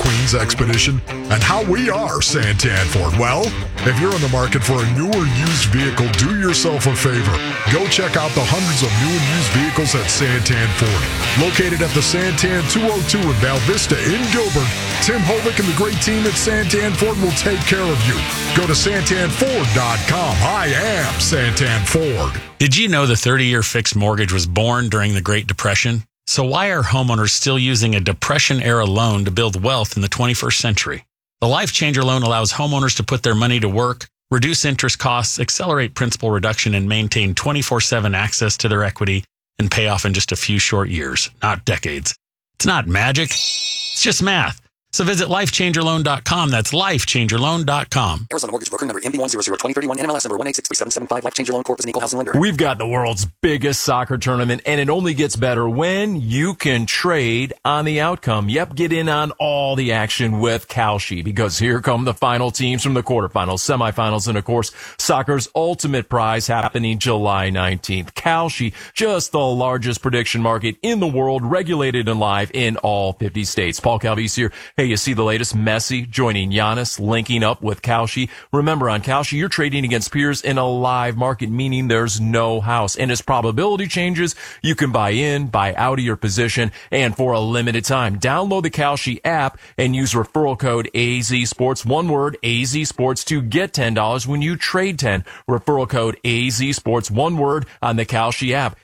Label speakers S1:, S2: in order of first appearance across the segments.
S1: Queens Expedition and how we are Santan Ford. Well, if you're in the market for a new or used vehicle, do yourself a favor. Go check out the hundreds of new and used vehicles at Santan Ford. Located at the Santan 202 in Val Vista in Gilbert, Tim Hovick and the great team at Santan Ford will take care of you. Go to santanford.com. I am Santan Ford.
S2: Did you know the 30-year fixed mortgage was born during the Great Depression? So why are homeowners still using a Depression-era loan to build wealth in the 21st century? The Life Changer loan allows homeowners to put their money to work, reduce interest costs, accelerate principal reduction, and maintain 24/7 access to their equity and pay off in just a few short years, not decades. It's not magic. It's just math. So visit lifechangerloan.com. That's lifechangerloan.com.
S3: Arizona Mortgage Broker number MB1002031, NMLS number 1863775. Life Changer Loan Corp is an equal housing lender.
S4: We've got the world's biggest soccer tournament, and it only gets better when you can trade on the outcome. Yep, get in on all the action with Kalshi, because here come the final teams from the quarterfinals, semifinals, and of course, soccer's ultimate prize happening July 19th. Kalshi, just the largest prediction market in the world, regulated and live in all 50 states. Paul Calvise here. Hey, you see the latest? Messi joining Giannis, linking up with Kalshi. Remember, on Kalshi, you're trading against peers in a live market, meaning there's no house. And as probability changes, you can buy in, buy out of your position, and for a limited time, download the Kalshi app and use referral code AZSports, one word, AZSports, to get $10 when you trade 10. Referral code AZSports, one word, on the Kalshi app.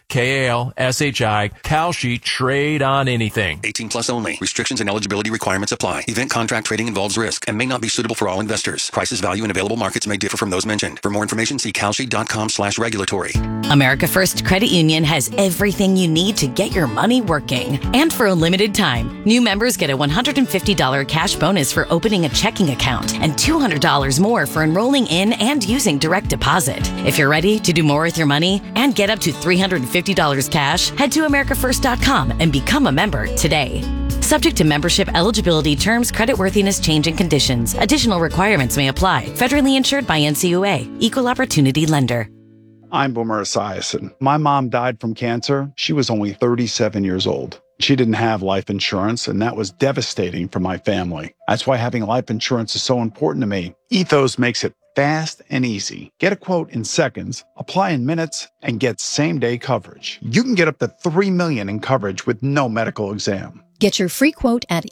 S4: Kalshi, Kalshi, trade on anything.
S3: 18 plus only. Restrictions and eligibility requirements apply. Event contract trading involves risk and may not be suitable for all investors. Prices, value, and available markets may differ from those mentioned. For more information, see kalshi.com/regulatory.
S5: America First Credit Union has everything you need to get your money working. And for a limited time, new members get a $150 cash bonus for opening a checking account and $200 more for enrolling in and using direct deposit. If you're ready to do more with your money and get up to $350 cash, head to americafirst.com and become a member today. Subject to membership eligibility, terms, creditworthiness, change, and conditions. Additional requirements may apply. Federally insured by NCUA. Equal Opportunity Lender.
S6: I'm Boomer Esiason. My mom died from cancer. She was only 37 years old. She didn't have life insurance, and that was devastating for my family. That's why having life insurance is so important to me. Ethos makes it fast and easy. Get a quote in seconds, apply in minutes, and get same-day coverage. You can get up to $3 million in coverage with no medical exam.
S7: Get your free quote at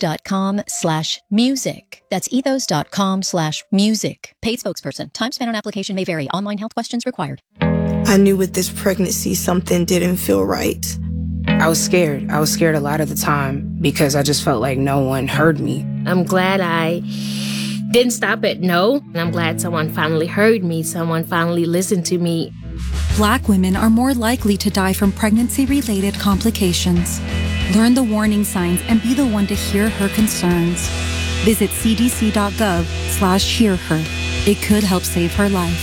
S7: ethos.com/music. That's ethos.com/music. Paid spokesperson. Time spent on application may vary. Online health questions required.
S8: I knew with this pregnancy something didn't feel right.
S9: I was scared. I was scared a lot of the time because I just felt like no one heard me.
S10: I'm glad I didn't stop at no. And I'm glad someone finally heard me. Someone finally listened to me.
S11: Black women are more likely to die from pregnancy-related complications. Learn the warning signs and be the one to hear her concerns. Visit cdc.gov/hearher. It could help save her life.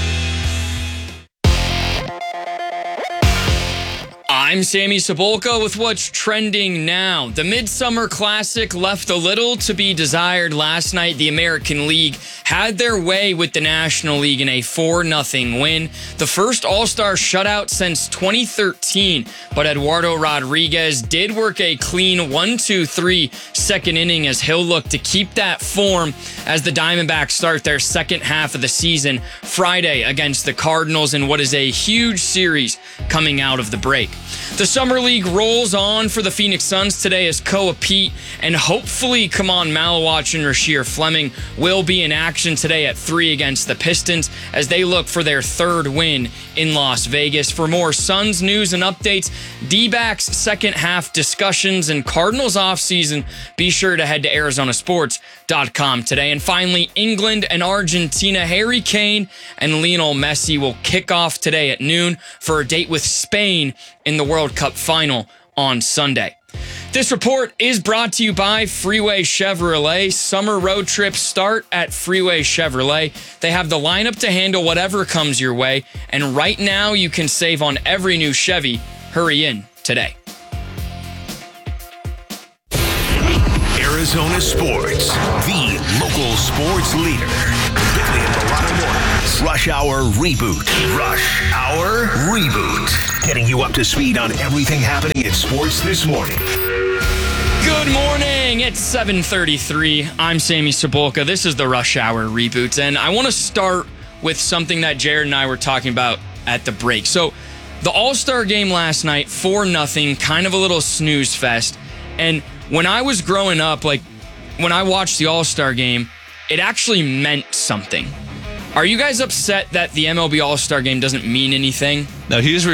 S12: I'm Sammy Cebulka with what's trending now. The Midsummer Classic left a little to be desired last night. The American League had their way with the National League in a 4-0 win. The first All-Star shutout since 2013, but Eduardo Rodriguez did work a clean 1-2-3 second inning as he'll look to keep that form as the Diamondbacks start their second half of the season Friday against the Cardinals in what is a huge series coming out of the break. The Summer League rolls on for the Phoenix Suns today as Koa Pete and hopefully Kaman Malawach and Rasheer Fleming will be in action today at 3 against the Pistons as they look for their third win in Las Vegas. For more Suns news and updates, D-backs second half discussions, and Cardinals offseason, be sure to head to ArizonaSports.com today. And finally, England and Argentina. Harry Kane and Lionel Messi will kick off today at noon for a date with Spain in the World Cup final on Sunday. This report is brought to you by Freeway Chevrolet. Summer road trips start at Freeway Chevrolet. They have the lineup to handle whatever comes your way, and right now you can save on every new Chevy. Hurry in today.
S13: Arizona Sports, the local sports leader. Billy and Milano Mornings. Rush Hour Reboot. Rush Hour Reboot. Getting you up to speed on everything happening in sports this morning.
S12: Good morning. It's 7:33. I'm Sammy Cebulka. This is the Rush Hour Reboot, and I want to start with something that Jared and I were talking about at the break. So, the All-Star game last night, 4-0, kind of a little snooze fest. And when I was growing up, like when I watched the All-Star game, it actually meant something. Are you guys upset that the MLB All-Star game doesn't mean anything?
S14: No, he's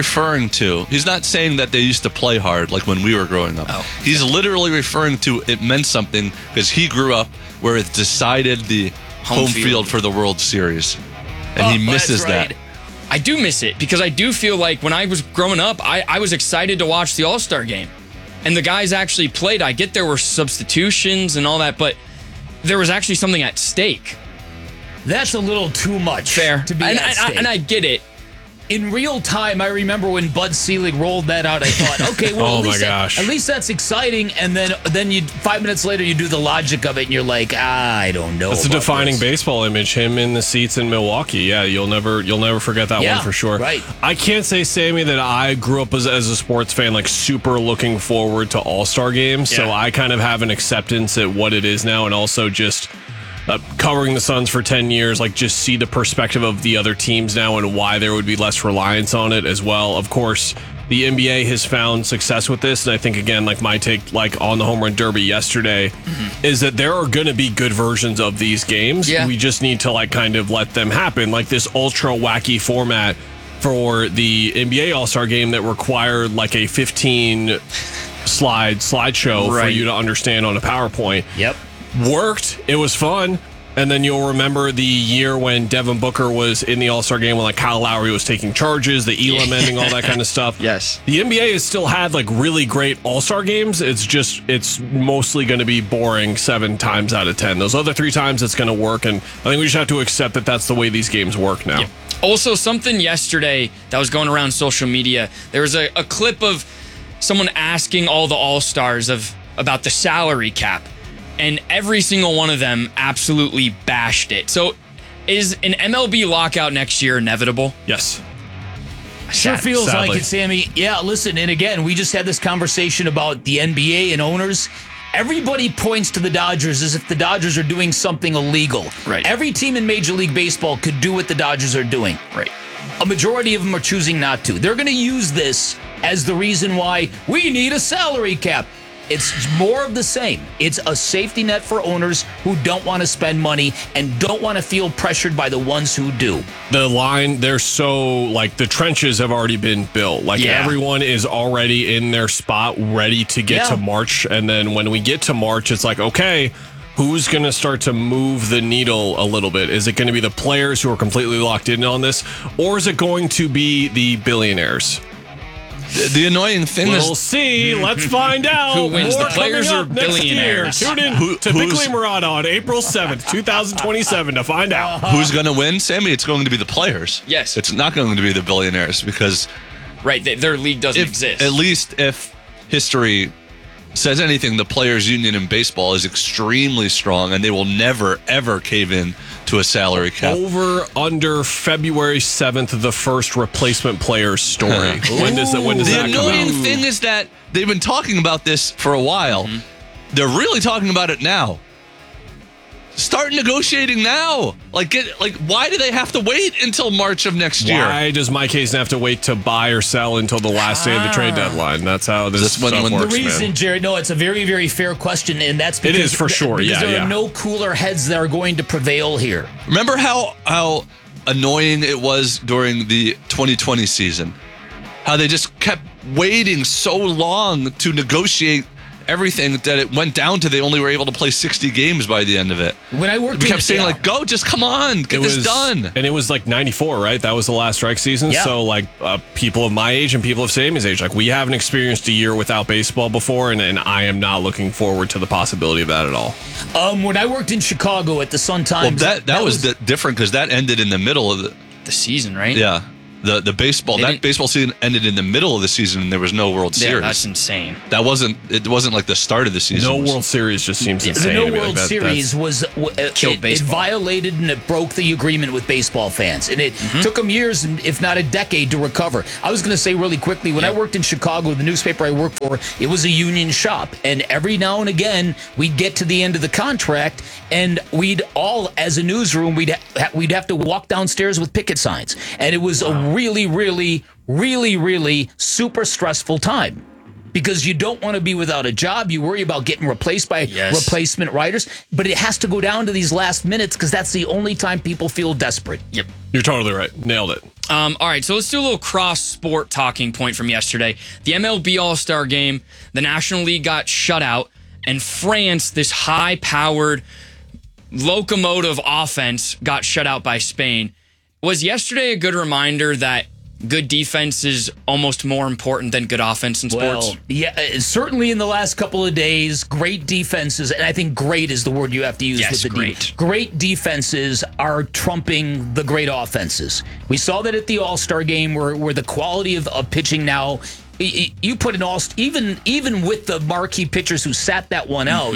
S14: not saying that they used to play hard like when we were growing up.
S12: Oh.
S14: He's literally referring to it meant something because he grew up where it decided the home field for the World Series. And he misses that.
S12: I do miss it because I do feel like when I was growing up, I was excited to watch the All-Star game. And the guys actually played. I get there were substitutions and all that, but there was actually something at stake.
S15: That's a little too much.
S12: Fair.
S15: To be at stake.
S12: And I get it.
S15: In real time, I remember when Bud Selig rolled that out, I thought, okay, well, at least that's exciting. And then you 5 minutes later, you do the logic of it, and you're like, I don't know.
S16: That's a defining baseball image. Him in the seats in Milwaukee. Yeah, you'll never forget that one for sure.
S15: Right.
S16: I can't say, Sammy, that I grew up as a sports fan, like super looking forward to All-Star games. Yeah. So I kind of have an acceptance at what it is now, and also just covering the Suns for 10 years, like just see the perspective of the other teams now and why there would be less reliance on it as well. Of course, the NBA has found success with this, and I think, again, like my take, like on the Home Run Derby yesterday, is that there are going to be good versions of these games. Yeah. We just need to like kind of let them happen. Like this ultra wacky format for the NBA All-Star game that required like a 15 slideshow for you to understand on a PowerPoint.
S15: Yep.
S16: Worked. It was fun. And then you'll remember the year when Devin Booker was in the All-Star game when like Kyle Lowry was taking charges, the Elam ending, all that kind of stuff.
S12: Yes.
S16: The NBA has still had like really great All-Star games. It's mostly going to be boring 7 times out of 10. Those other 3 times it's going to work. And I think we just have to accept that that's the way these games work now. Yeah.
S12: Also, something yesterday that was going around social media, there was a clip of someone asking all the All-Stars about the salary cap. And every single one of them absolutely bashed it. So is an MLB lockout next year inevitable?
S16: Yes.
S15: Sure feels like it, Sammy. Yeah, listen, and again, we just had this conversation about the NBA and owners. Everybody points to the Dodgers as if the Dodgers are doing something illegal.
S12: Right.
S15: Every team in Major League Baseball could do what the Dodgers are doing.
S12: Right.
S15: A majority of them are choosing not to. They're going to use this as the reason why we need a salary cap. It's more of the same. It's a safety net for owners who don't want to spend money and don't want to feel pressured by the ones who do.
S16: The line, they're so, like, the trenches have already been built. Like, everyone is already in their spot, ready to get to March. And then when we get to March, it's like, okay, who's going to start to move the needle a little bit? Is it going to be the players who are completely locked in on this? Or is it going to be the billionaires?
S14: The annoying thing is...
S16: We'll see. Let's find out.
S12: Who wins, the players or
S16: billionaires? Tune in to Bickley Murata on April 7th, 2027 to find out.
S14: Who's going to win, Sammy? It's going to be the players.
S12: Yes.
S14: It's not going to be the billionaires because...
S12: Right, their league doesn't exist.
S14: At least if history says anything, the players' union in baseball is extremely strong and they will never, ever cave in to a salary cap.
S16: Over under February 7th, the first replacement player's story. When does that come out?
S14: The annoying thing is that they've been talking about this for a while. They're really talking about it now. Start negotiating now. Why do they have to wait until March of next year?
S16: Why does Mike Hazen have to wait to buy or sell until the last day of the trade deadline? That's how this stuff works,
S15: the reason,
S16: man.
S15: Jared, no, it's a very, very fair question, and that's because
S16: it is for sure.
S15: Because there are no cooler heads that are going to prevail here.
S14: Remember how annoying it was during the 2020 season? How they just kept waiting so long to negotiate everything that it went down to they only were able to play 60 games by the end of it.
S15: When I worked,
S14: we kept saying like, "Go, just come on, get this done."
S16: And it was like 94, right? That was the last strike season. Yeah. So like people of my age and people of Sammy's age, like we haven't experienced a year without baseball before, and I am not looking forward to the possibility of that at all.
S15: When I worked in Chicago at the Sun Times,
S14: that was different because that ended in the middle of
S12: the season, right?
S14: Yeah. The baseball baseball season ended in the middle of the season and there was no World Series.
S12: Yeah, that's insane.
S14: It wasn't like the start of the season.
S16: No World Series just seems insane.
S15: The
S16: to
S15: no
S16: me.
S15: World Series it violated and it broke the agreement with baseball fans, and it took them years, if not a decade, to recover. I was going to say really quickly, when I worked in Chicago, the newspaper I worked for, it was a union shop, and every now and again we'd get to the end of the contract, and we'd all, as a newsroom, we'd have to walk downstairs with picket signs, and it was a really, really, really, really super stressful time. Because you don't want to be without a job. You worry about getting replaced by replacement writers. But it has to go down to these last minutes because that's the only time people feel desperate.
S12: Yep.
S16: You're totally right. Nailed it.
S12: All right, so let's do a little cross-sport talking point from yesterday. The MLB All-Star Game, the National League got shut out, and France, this high-powered locomotive offense, got shut out by Spain. Was yesterday a good reminder that good defense is almost more important than good offense in sports?
S15: Well, yeah, certainly in the last couple of days, great defenses, and I think great is the word you have to use with the great. Great defenses are trumping the great offenses. We saw that at the All-Star Game where the quality of pitching now, you put an even with the marquee pitchers who sat that one out,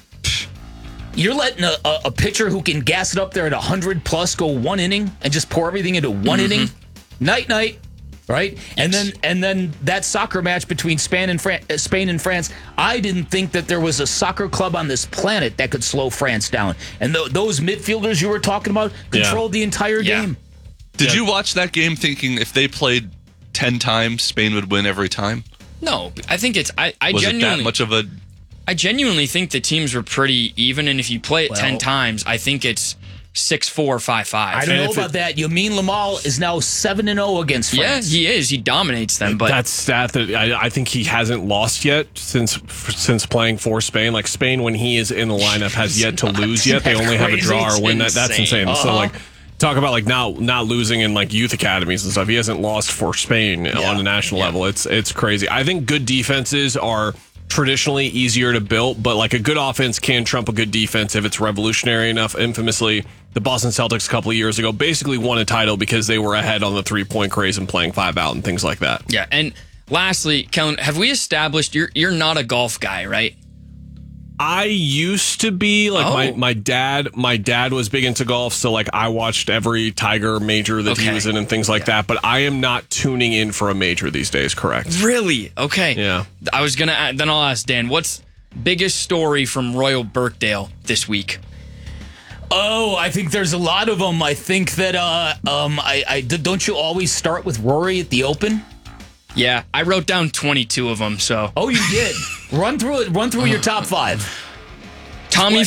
S15: you're letting a pitcher who can gas it up there at 100+ go one inning and just pour everything into one inning? Night, right? And then that soccer match between Spain and France. I didn't think that there was a soccer club on this planet that could slow France down. And those midfielders you were talking about controlled the entire game.
S14: Did you watch that game thinking if they played 10 times, Spain would win every time?
S12: No, I think it's. I
S14: Was
S12: genuinely
S14: it that much of a?
S12: I genuinely think the teams were pretty even, and if you play it 10 times, I think it's 6-4, 5-5.
S15: I don't know about that. Yamin Lamal is now 7-0 against France.
S12: Yeah, he is. He dominates them. But
S16: that stat that I think he hasn't lost yet since playing for Spain. Like Spain, when he is in the lineup, has yet to lose yet. They only have a draw or win. That's insane. So like, talk about like not losing in like youth academies and stuff. He hasn't lost for Spain on the national level. It's crazy. I think good defenses are traditionally easier to build, but like a good offense can trump a good defense if it's revolutionary enough. Infamously, the Boston Celtics a couple of years ago basically won a title because they were ahead on the 3-point craze and playing 5 out and things like that.
S12: Yeah, and lastly, Kellen, have we established you're not a golf guy, right?
S16: I used to be like my dad was big into golf, so like I watched every Tiger major that he was in and things like that, but I am not tuning in for a major these days, correct?
S12: Really? Okay.
S16: Yeah.
S12: I was going to then I'll ask Dan, what's biggest story from Royal Birkdale this week?
S15: Oh, I think there's a lot of them. I think that don't you always start with Rory at the Open?
S12: Yeah, I wrote down 22 of them. So.
S15: Oh, you did. Run through your top 5.
S12: Tommy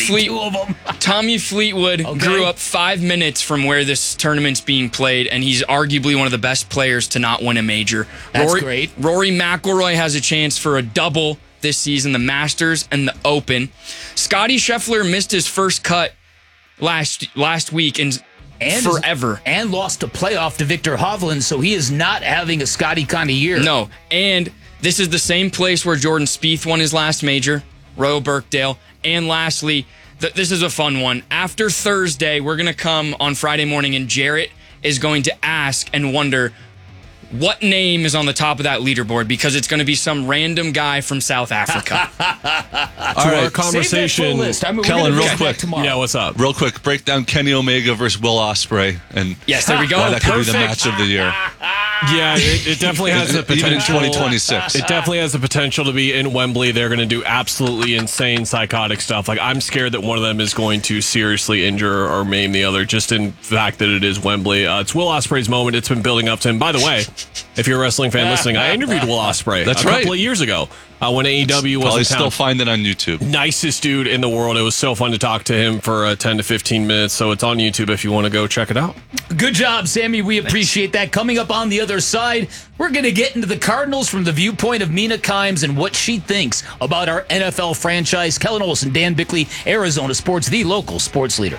S12: Fleetwood grew up 5 minutes from where this tournament's being played, and he's arguably one of the best players to not win a major.
S15: That's great.
S12: Rory McIlroy has a chance for a double this season, the Masters and the Open. Scottie Scheffler missed his first cut last week and forever.
S15: And lost a playoff to Victor Hovland, so he is not having a Scottie kind of year.
S12: No, and this is the same place where Jordan Spieth won his last major, Royal Birkdale. And lastly, this is a fun one. After Thursday, we're going to come on Friday morning, and Jarrett is going to ask and wonder what name is on the top of that leaderboard, because it's going to be some random guy from South Africa.
S16: Our conversation,
S14: Kellen, real quick.
S16: Yeah, what's up?
S14: Real quick, break down Kenny Omega versus Will Ospreay, and
S12: yes, there we go.
S14: That could be the match of the year.
S16: Yeah, it definitely has the potential.
S14: Even in 2026.
S16: It definitely has the potential to be in Wembley. They're going to do absolutely insane, psychotic stuff. Like, I'm scared that one of them is going to seriously injure or maim the other, just in fact that it is Wembley. It's Will Ospreay's moment. It's been building up to him. By the way, if you're a wrestling fan listening, I interviewed Will Ospreay a couple of years ago when AEW was
S14: Probably
S16: in town.
S14: still find it on YouTube.
S16: Nicest dude in the world. It was so fun to talk to him for 10 to 15 minutes. So it's on YouTube if you want to go check it out.
S15: Good job, Sammy. We appreciate that. Coming up on the other side, we're going to get into the Cardinals from the viewpoint of Mina Kimes and what she thinks about our NFL franchise. Kellen Olson, Dan Bickley, Arizona Sports, the local sports leader.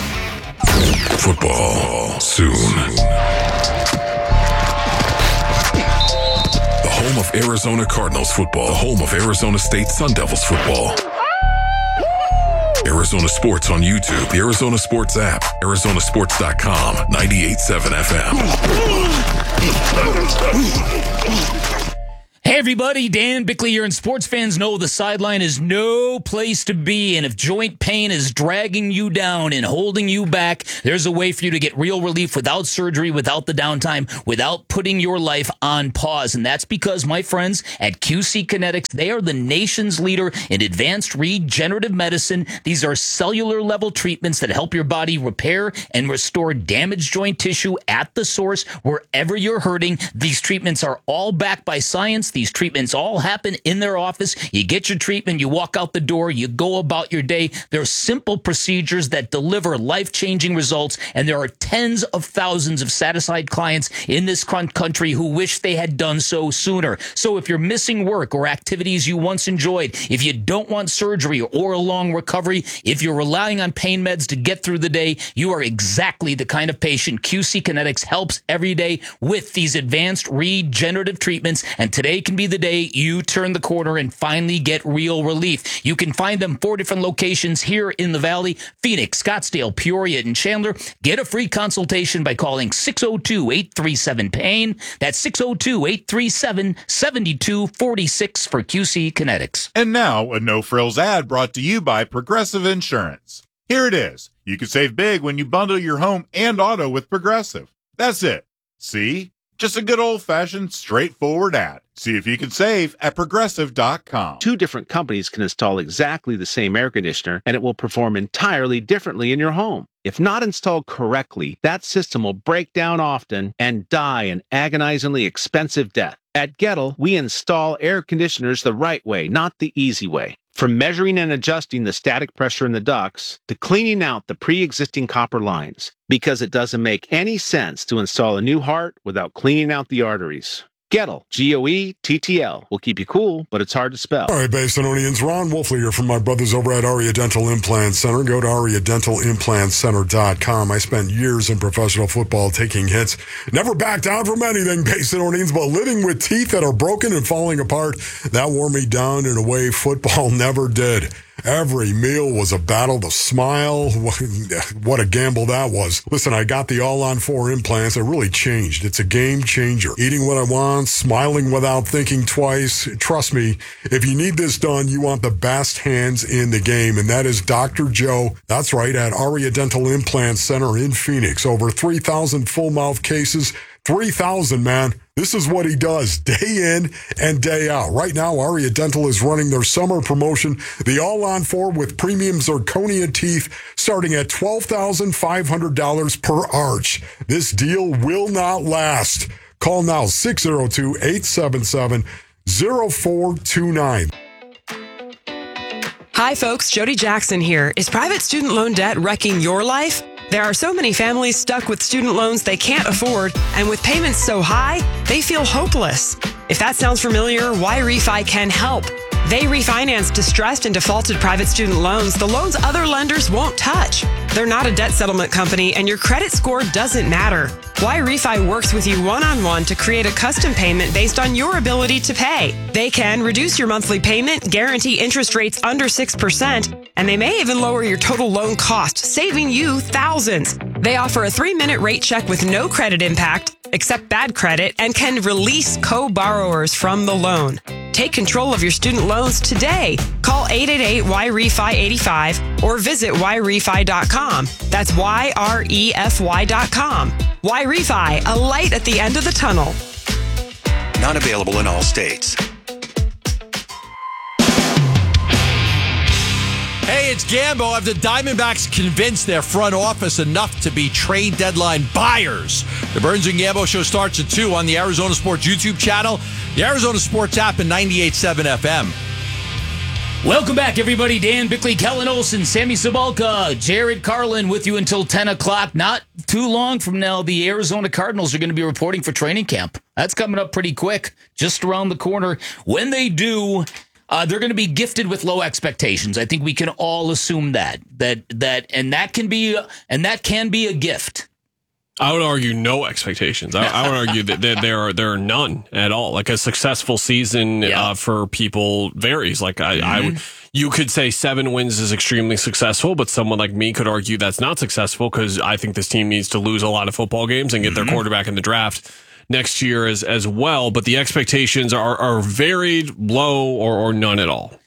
S1: Football soon. The home of Arizona Cardinals football. The home of Arizona State Sun Devils football.
S17: Arizona Sports on YouTube, the Arizona Sports app, ArizonaSports.com, 98.7 FM.
S15: Hey everybody, Dan Bickley here, and sports fans know the sideline is no place to be, and if joint pain is dragging you down and holding you back, there's a way for you to get real relief without surgery, without the downtime, without putting your life on pause, and that's because my friends at QC Kinetics, they are the nation's leader in advanced regenerative medicine. These are cellular level treatments that help your body repair and restore damaged joint tissue at the source wherever you're hurting. These treatments are all backed by science. These treatments all happen in their office. You get your treatment, you walk out the door, you go about your day. They're simple procedures that deliver life-changing results, and there are tens of thousands of satisfied clients in this country who wish they had done so sooner. So if you're missing work or activities you once enjoyed, if you don't want surgery or a long recovery, if you're relying on pain meds to get through the day, you are exactly the kind of patient QC Kinetics helps every day with these advanced regenerative treatments, and today can be the day you turn the corner and finally get real relief. You can find them 4 different locations here in the Valley: Phoenix, Scottsdale, Peoria, and Chandler. Get a free consultation by calling 602-837-PAIN. That's 602-837-7246 for QC Kinetics.
S18: And now, a no-frills ad brought to you by Progressive Insurance. Here it is. You can save big when you bundle your home and auto with Progressive. That's it. See? Just a good old-fashioned, straightforward ad. See if you can save at Progressive.com.
S19: 2 different companies can install exactly the same air conditioner, and it will perform entirely differently in your home. If not installed correctly, that system will break down often and die an agonizingly expensive death. At Gettle, we install air conditioners the right way, not the easy way. From measuring and adjusting the static pressure in the ducts to cleaning out the pre-existing copper lines, because it doesn't make any sense to install a new heart without cleaning out the arteries. Gettle, Goettl, will keep you cool, but it's hard to spell.
S1: All right, Basinonians, Ron Wolfley here from my brothers over at Aria Dental Implant Center. Go to AriaDentalImplantCenter.com. I spent years in professional football taking hits. Never backed down from anything, Basinonians, but living with teeth that are broken and falling apart, that wore me down in a way football never did. Every meal was a battle to smile. What a gamble that was. Listen, I got the All-on-4 implants. It really changed. It's a game changer. Eating what I want, smiling without thinking twice. Trust me, if you need this done, you want the best hands in the game, and that is Dr. Joe. That's right, at Aria Dental Implant Center in Phoenix. Over 3,000 full-mouth cases. 3,000, man. This is what he does day in and day out. Right now, Aria Dental is running their summer promotion, the All-on-4 with premium zirconia teeth, starting at $12,500 per arch. This deal will not last. Call now, 602-877-0429.
S20: Hi, folks. Jody Jackson here. Is private student loan debt wrecking your life? There are so many families stuck with student loans they can't afford, and with payments so high, they feel hopeless. If that sounds familiar, YRefi can help. They refinance distressed and defaulted private student loans, the loans other lenders won't touch. They're not a debt settlement company, and your credit score doesn't matter. YRefi works with you one-on-one to create a custom payment based on your ability to pay. They can reduce your monthly payment, guarantee interest rates under 6%, and they may even lower your total loan cost, saving you thousands. They offer a 3-minute rate check with no credit impact, accept bad credit, and can release co-borrowers from the loan. Take control of your student loans today. Call 888-YREFI-85 or visit YRefi.com. That's YREFY.com. YRefi, a light at the end of the tunnel.
S3: Not available in all states.
S21: Hey, it's Gambo. Have the Diamondbacks convinced their front office enough to be trade deadline buyers? The Burns and Gambo show starts at 2 on the Arizona Sports YouTube channel, the Arizona Sports app, and 98.7 FM.
S15: Welcome back, everybody. Dan Bickley, Kellen Olson, Sammy Sabalka, Jared Carlin with you until 10 o'clock. Not too long from now, the Arizona Cardinals are going to be reporting for training camp. That's coming up pretty quick, just around the corner. When they do, they're going to be gifted with low expectations. I think we can all assume that can be a gift.
S16: I would argue no expectations. I would argue that there are none at all. Like a successful season for people varies. Like you could say 7 wins is extremely successful, but someone like me could argue that's not successful because I think this team needs to lose a lot of football games and get their quarterback in the draft next year as well. But the expectations are varied, low, or none at all.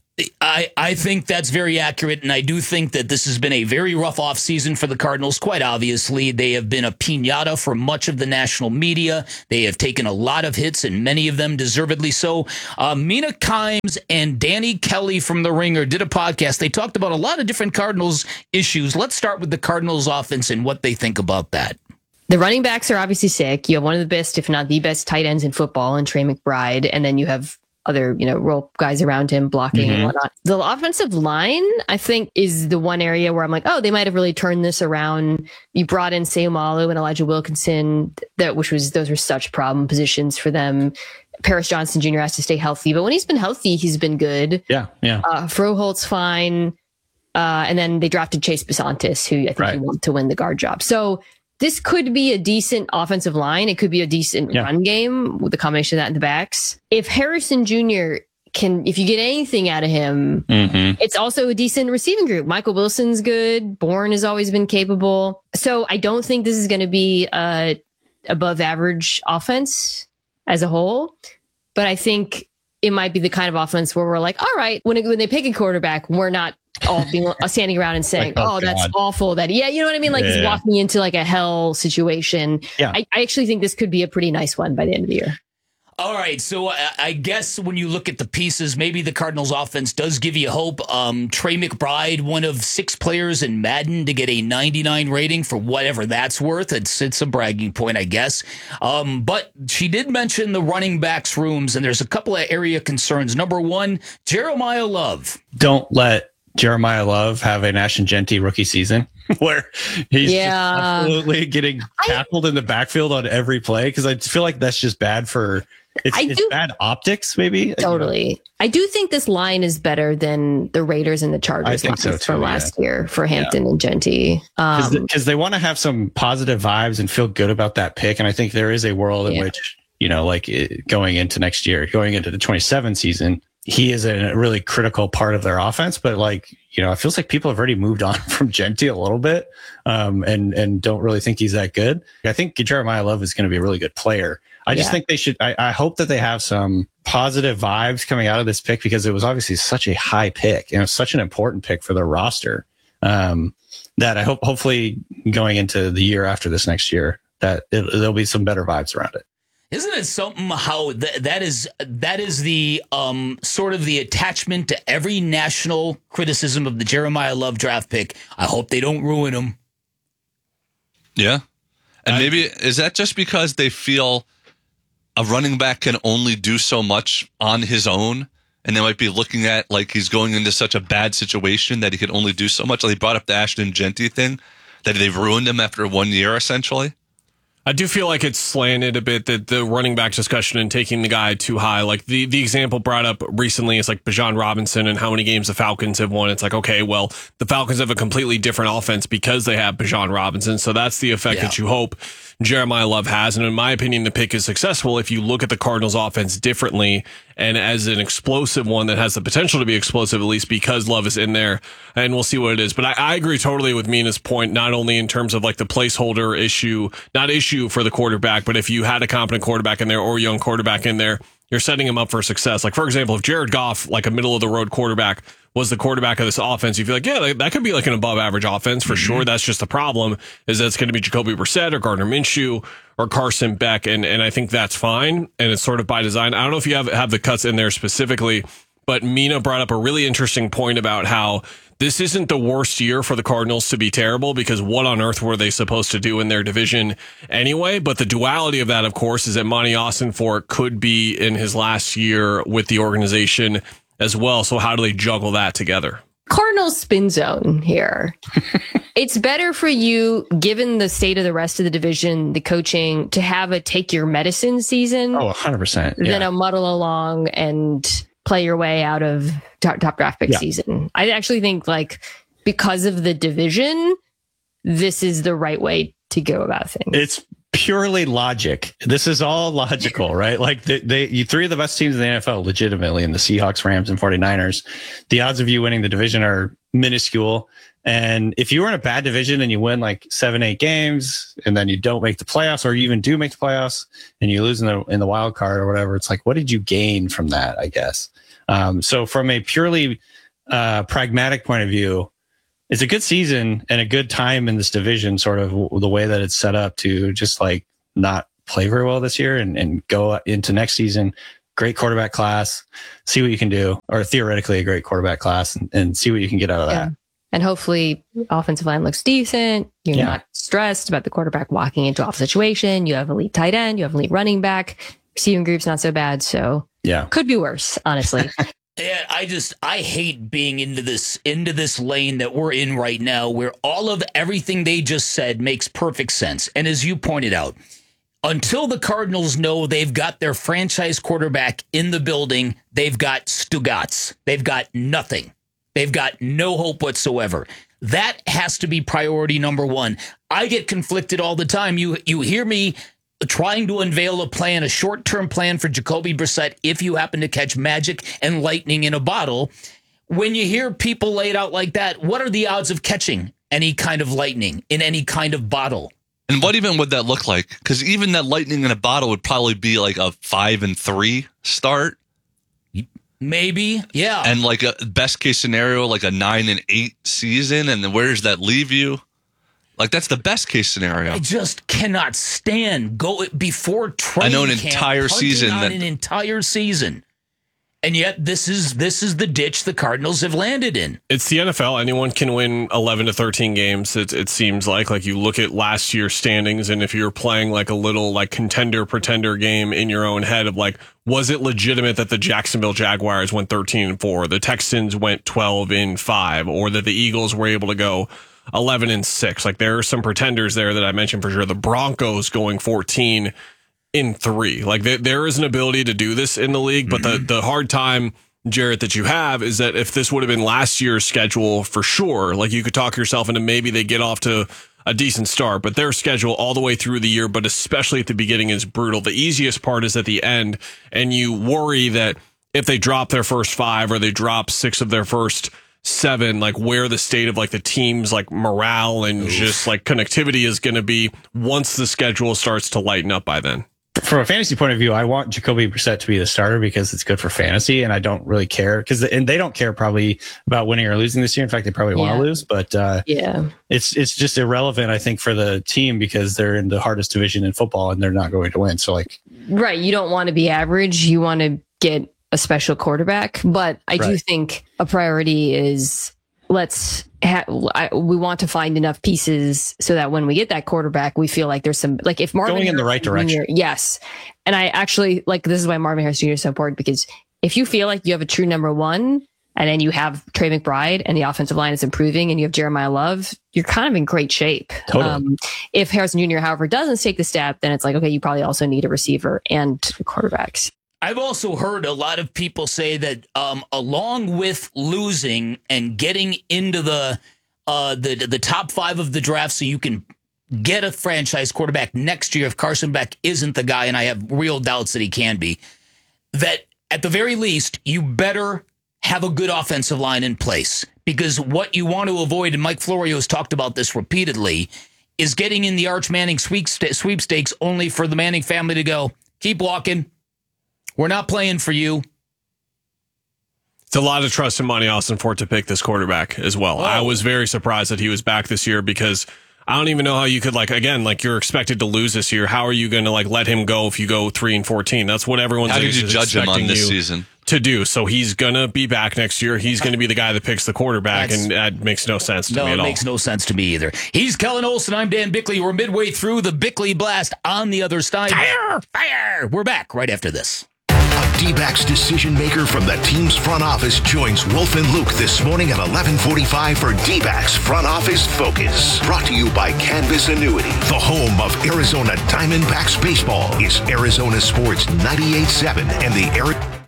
S15: I think that's very accurate, and I do think that this has been a very rough offseason for the Cardinals. Quite obviously, they have been a piñata for much of the national media. They have taken a lot of hits, and many of them deservedly so. Mina Kimes and Danny Kelly from The Ringer did a podcast. They talked about a lot of different Cardinals issues. Let's start with the Cardinals offense and what they think about that.
S2: The running backs are obviously sick. You have one of the best, if not the best, tight ends in football in Trey McBride, and then you have other, role guys around him blocking and whatnot. The offensive line, I think, is the one area where I'm like, oh, they might have really turned this around. You brought in Seumalo and Elijah Wilkinson, those were such problem positions for them. Paris Johnson Jr. has to stay healthy, but when he's been healthy, he's been good.
S22: Yeah.
S2: Froholt's fine. And then they drafted Chase Besantis, who I think he wanted to win the guard job. So this could be a decent offensive line. It could be a decent run game with the combination of that in the backs. If Harrison Jr. if you get anything out of him, it's also a decent receiving group. Michael Wilson's good. Bourne has always been capable. So I don't think this is going to be a above average offense as a whole, but I think it might be the kind of offense where we're like, all right, when they pick a quarterback, we're not all being standing around and saying, like, that's awful. You know what I mean? Like he's walking into like a hell situation. Yeah. I actually think this could be a pretty nice one by the end of the year.
S15: All right, so I guess when you look at the pieces, maybe the Cardinals offense does give you hope. Trey McBride, one of 6 players in Madden to get a 99 rating for whatever that's worth. It's a bragging point, I guess. But she did mention the running backs rooms, and there's a couple of area concerns. Number one, Jeremiah Love.
S22: Don't let Jeremiah Love have an Ashton Jeanty rookie season where he's just absolutely getting tackled in the backfield on every play, because I feel like that's just bad for... It's bad optics, maybe.
S2: Totally. I do think this line is better than the Raiders and the Chargers from last year for Hampton and Jeanty.
S22: Because they want to have some positive vibes and feel good about that pick. And I think there is a world in which, going into next year, going into the 27 season, he is a really critical part of their offense. But it feels like people have already moved on from Jeanty a little bit and don't really think he's that good. I think Jeremiah Love is going to be a really good player. I just think they should. I hope that they have some positive vibes coming out of this pick, because it was obviously such a high pick and such an important pick for their roster. That I hope, hopefully, going into the year after this next year, that there'll be some better vibes around it.
S15: Isn't it something how that is the sort of the attachment to every national criticism of the Jeremiah Love draft pick? I hope they don't ruin him.
S14: Yeah, and maybe is that just because they feel a running back can only do so much on his own, and they might be looking at like he's going into such a bad situation that he can only do so much. Like they brought up the Ashton Jeanty thing, that they've ruined him after 1 year, essentially.
S16: I do feel like it's slanted a bit, that the running back discussion and taking the guy too high. Like the example brought up recently is like Bijan Robinson and how many games the Falcons have won. It's like, okay, well, the Falcons have a completely different offense because they have Bijan Robinson. So that's the effect that you hope Jeremiah Love has. And in my opinion, the pick is successful if you look at the Cardinals offense differently and as an explosive one that has the potential to be explosive, at least because Love is in there, and we'll see what it is. But I agree totally with Mina's point, not only in terms of like the placeholder issue for the quarterback, but if you had a competent quarterback in there or a young quarterback in there, you're setting him up for success. Like, for example, if Jared Goff, like a middle of the road quarterback, was the quarterback of this offense, you feel like, yeah, that could be like an above average offense for sure. That's just the problem, is that it's going to be Jacoby Brissett or Gardner Minshew or Carson Beck. And I think that's fine. And it's sort of by design. I don't know if you have the cuts in there specifically, but Mina brought up a really interesting point about how this isn't the worst year for the Cardinals to be terrible, because what on earth were they supposed to do in their division anyway? But the duality of that, of course, is that Monty Ossenfort could be in his last year with the organization as well. So how do they juggle that together?
S2: Cardinals spin zone here. It's better for you, given the state of the rest of the division, the coaching, to have a take your medicine season.
S22: Oh, 100%.
S2: Than a muddle along and play your way out of top draft pick season. I actually think, like, because of the division, this is the right way to go about things.
S22: It's purely logic. This is all logical, right? Like you three of the best teams in the NFL, legitimately, in the Seahawks, Rams, and 49ers. The odds of you winning the division are minuscule. And if you were in a bad division and you win like 7-8 games and then you don't make the playoffs, or you even do make the playoffs and you lose in the wild card or whatever, it's like, what did you gain from that, I guess? So from a purely pragmatic point of view, it's a good season and a good time in this division, sort of the way that it's set up to just like not play very well this year and go into next season. Great quarterback class, see what you can do, or theoretically a great quarterback class, and see what you can get out of that.
S2: And hopefully offensive line looks decent. You're not stressed about the quarterback walking into off situation. You have elite tight end. You have elite running back. Receiving group's not so bad. So could be worse, honestly.
S15: Yeah, I hate being into this lane that we're in right now, where all of everything they just said makes perfect sense. And as you pointed out, until the Cardinals know they've got their franchise quarterback in the building, they've got Stugotz. They've got nothing. They've got no hope whatsoever. That has to be priority number one. I get conflicted all the time. You hear me trying to unveil a plan, a short-term plan for Jacoby Brissett if you happen to catch magic and lightning in a bottle. When you hear people laid out like that, what are the odds of catching any kind of lightning in any kind of bottle?
S14: And what even would that look like? Because even that lightning in a bottle would probably be like a 5-3 start.
S15: Maybe, yeah.
S14: And like a best case scenario, like a 9-8 season. And then where does that leave you? Like, that's the best case scenario.
S15: I just cannot stand go before training
S14: an
S15: camp,
S14: entire season.
S15: An entire season. And yet this is the ditch the Cardinals have landed in.
S16: It's the NFL. Anyone can win 11 to 13 games. It seems like you look at last year's standings, and if you're playing like a little like contender pretender game in your own head of like, was it legitimate that the Jacksonville Jaguars went 13-4, the Texans went 12-5, or that the Eagles were able to go 11-6? Like, there are some pretenders there that I mentioned for sure. The Broncos going 14-3. Like, there is an ability to do this in the league, but the hard time, Jarrett, that you have is that if this would have been last year's schedule, for sure, like, you could talk yourself into maybe they get off to a decent start, but their schedule all the way through the year, but especially at the beginning, is brutal. The easiest part is at the end, and you worry that if they drop their first 5 or they drop 6 of their first 7, like where the state of like the team's like morale and just like connectivity is going to be once the schedule starts to lighten up by then.
S22: From a fantasy point of view, I want Jacoby Brissett to be the starter because it's good for fantasy, and I don't really care and they don't care probably about winning or losing this year. In fact, they probably want to lose, but it's just irrelevant, I think, for the team because they're in the hardest division in football and they're not going to win. So
S2: right, you don't want to be average. You want to get a special quarterback, but I do think a priority is we want to find enough pieces so that when we get that quarterback, we feel like there's some, like if Marvin
S22: going in the right direction.
S2: Yes. And I actually like, this is why Marvin Harris Jr. is so important, because if you feel like you have a true number one and then you have Trey McBride and the offensive line is improving and you have Jeremiah Love, you're kind of in great shape.
S22: Totally.
S2: If Harrison Jr., however, doesn't take the step, then it's like, okay, you probably also need a receiver and quarterbacks.
S15: I've also heard a lot of people say that along with losing and getting into the top 5 of the draft so you can get a franchise quarterback next year if Carson Beck isn't the guy, and I have real doubts that he can be, that at the very least, you better have a good offensive line in place. Because what you want to avoid, and Mike Florio has talked about this repeatedly, is getting in the Arch Manning sweepstakes only for the Manning family to go, keep walking. We're not playing for you.
S16: It's a lot of trust and money, Austin Fort, to pick this quarterback as well. I was very surprised that he was back this year because I don't even know how you could, like, again, like, you're expected to lose this year. How are you going to, like, let him go if you go 3-14? That's what everyone's
S14: How did you judge him on this season?
S16: To do. So he's going to be back next year. He's going to be the guy that picks the quarterback, and that makes no sense to me at all.
S15: No, it makes no sense to me either. He's Kellen Olson. I'm Dan Bickley. We're midway through the Bickley Blast. On the other side. Fire! We're back right after this.
S13: D-backs decision maker from the team's front office joins Wolf and Luke this morning at 11:45 for D-backs Front Office Focus. Brought to you by Canvas Annuity. The home of Arizona Diamondbacks baseball is Arizona Sports 98.7 and the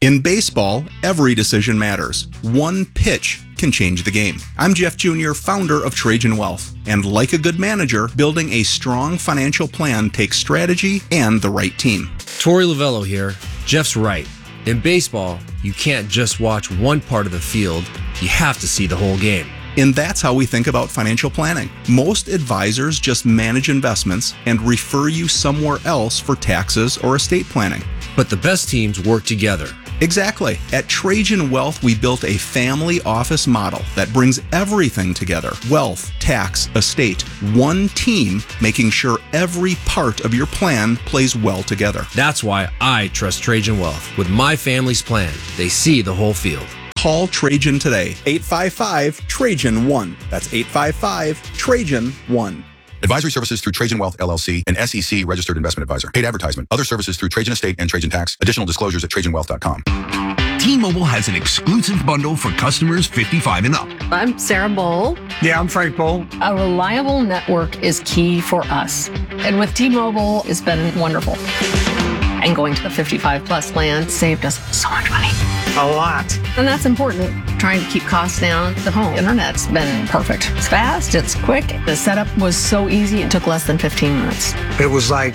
S4: In baseball, every decision matters. One pitch can change the game. I'm Jeff Jr., founder of Trajan Wealth. And like a good manager, building a strong financial plan takes strategy and the right team.
S5: Torey Lovello here. Jeff's right. In baseball, you can't just watch one part of the field. You have to see the whole game.
S4: And that's how we think about financial planning. Most advisors just manage investments and refer you somewhere else for taxes or estate planning.
S5: But the best teams work together.
S4: Exactly. At Trajan Wealth, we built a family office model that brings everything together. Wealth, tax, estate, one team, making sure every part of your plan plays well together.
S5: That's why I trust Trajan Wealth. With my family's plan, they see the whole field.
S4: Call Trajan today. 855-TRAJAN-1. That's 855-TRAJAN-1.
S23: Advisory services through Trajan Wealth, LLC, an SEC registered investment advisor. Paid advertisement. Other services through Trajan Estate and Trajan Tax. Additional disclosures at TrajanWealth.com.
S13: T-Mobile has an exclusive bundle for customers 55 and up.
S24: I'm Sarah Bowl.
S25: Yeah, I'm Frank Bowl.
S24: A reliable network is key for us. And with T-Mobile, it's been wonderful. And going to the 55 plus plan saved us so much money.
S25: A lot.
S24: And that's important. Trying to keep costs down. The home internet's been perfect. It's fast, it's quick. The setup was so easy, it took less than 15 minutes.
S25: It was like,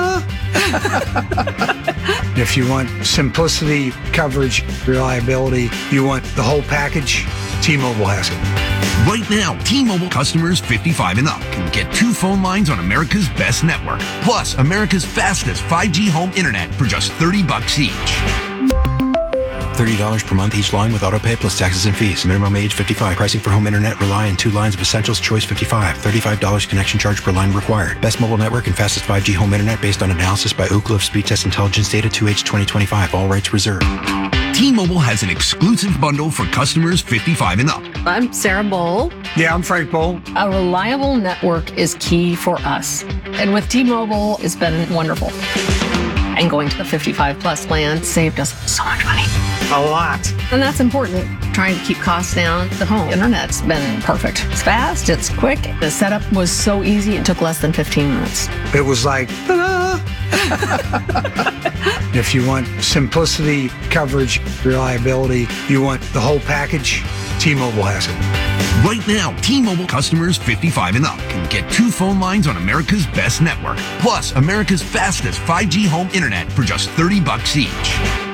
S25: if you want simplicity, coverage, reliability, you want the whole package, T-Mobile has it.
S13: Right now, T-Mobile customers 55 and up can get 2 phone lines on America's best network, plus America's fastest 5G home internet for just $30 each.
S26: $30 per month each line with autopay plus taxes and fees. Minimum age 55. Pricing for home internet rely on 2 lines of Essentials Choice 55. $35 connection charge per line required. Best mobile network and fastest 5G home internet based on analysis by Ookla of Speed Test Intelligence data 2H 2025. All rights reserved.
S13: T-Mobile has an exclusive bundle for customers 55 and up.
S24: I'm Sarah Bowl.
S25: Yeah, I'm Frank Bowl.
S24: A reliable network is key for us. And with T-Mobile, it's been wonderful. And going to the 55 plus plan saved us so much money.
S25: A lot.
S24: And that's important. Trying to keep costs down. The home internet's been perfect. It's fast, it's quick. The setup was so easy, it took less than 15 minutes.
S25: It was like, if you want simplicity, coverage, reliability, you want the whole package, T-Mobile has it.
S13: Right now, T-Mobile customers 55 and up can get 2 phone lines on America's best network, plus America's fastest 5G home internet for just $30 each.